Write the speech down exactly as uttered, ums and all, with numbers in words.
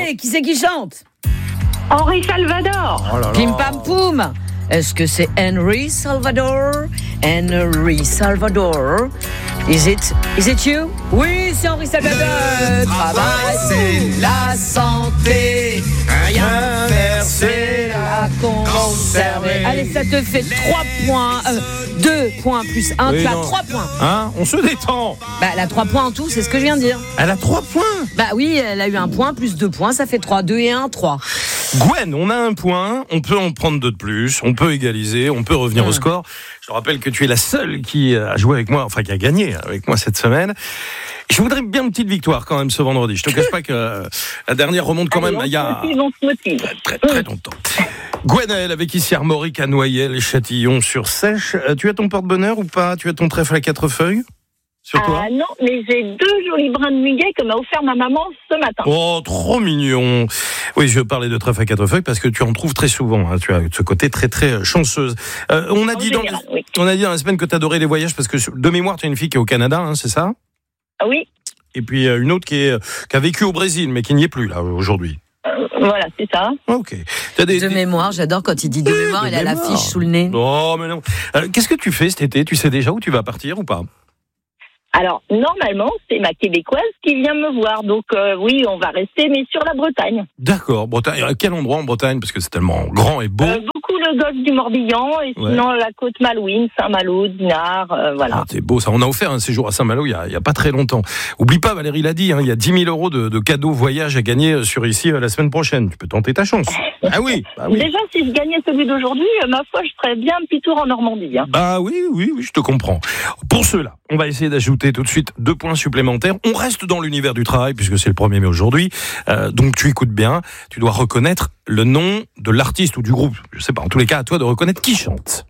Allez, qui c'est qui chante? Henri Salvador. Oh là là. Pim pam poum. Est-ce que c'est Henry Salvador? Henry Salvador. Is it, is it you? Oui, c'est Henri Salvador. Le travail, c'est la santé. Rien faire, c'est la conserver. Allez, ça te fait trois points. Euh, deux points plus un. Oui, tu as non. trois points. Hein, on se détend. Bah, elle a trois points en tout, c'est ce que je viens de dire. Elle a trois points. Bah oui, elle a eu un point plus deux points, ça fait trois. Deux et un, trois. Gwen, on a un point, on peut en prendre deux de plus, on peut égaliser, on peut revenir Mmh. au score. Je te rappelle que tu es la seule qui a joué avec moi, enfin qui a gagné avec moi cette semaine. Je voudrais bien une petite victoire quand même ce vendredi. Je te cache pas que euh, la dernière remonte quand Allez, même on il y a se motive, on se motive. très très longtemps. Gwenaëlle avec ici Armorique à Noyelles et Châtillon sur Sèche. Euh, tu as ton porte-bonheur ou pas? Tu as ton trèfle à quatre feuilles sur toi? Ah non, mais j'ai deux jolis brins de muguet que m'a offert ma maman ce matin. Oh, trop mignon. Oui, je parlais de trèfle à quatre feuilles parce que tu en trouves très souvent. Hein. Tu as ce côté très très chanceuse. Euh, on a En dit dans général, le- oui. on a dit dans la semaine que tu adorais les voyages parce que de mémoire tu es une fille qui est au Canada, hein, c'est ça? Ah oui, Et puis euh, une autre qui est qui a vécu au Brésil mais qui n'y est plus là aujourd'hui. euh, voilà, c'est ça. Ok. T'as des, De des- mémoire, j'adore quand il dit de Oui, mémoire, de il a mémoire. l'affiche sous le nez. Oh mais non. Euh, qu'est-ce que tu fais cet été? Tu sais déjà où tu vas partir ou pas? Alors, normalement, c'est ma québécoise qui vient me voir. Donc, euh, oui, on va rester, mais sur la Bretagne. D'accord. Bretagne. À quel endroit en Bretagne? Parce que c'est tellement grand et beau. Euh, beaucoup le golfe du Morbihan, et Ouais. sinon la côte Malouine, Saint-Malo, Dinard, euh, voilà. Ah, c'est beau ça. On a offert un séjour à Saint-Malo il y a, il y a pas très longtemps. Oublie pas, Valérie l'a dit, hein, il y a dix mille euros de, de cadeaux voyage à gagner sur ici euh, la semaine prochaine. Tu peux tenter ta chance. Ah oui, bah oui. Déjà, si je gagnais celui d'aujourd'hui, euh, ma foi, je ferais bien un petit tour en Normandie. Hein. Bah oui, oui, oui, je te comprends. Pour cela, on va essayer d'ajouter tout de suite deux points supplémentaires. On reste dans l'univers du travail puisque c'est le premier mai aujourd'hui. Euh, donc tu écoutes bien. Tu dois reconnaître le nom de l'artiste ou du groupe. Je sais pas. En tous les cas, à toi de reconnaître qui chante.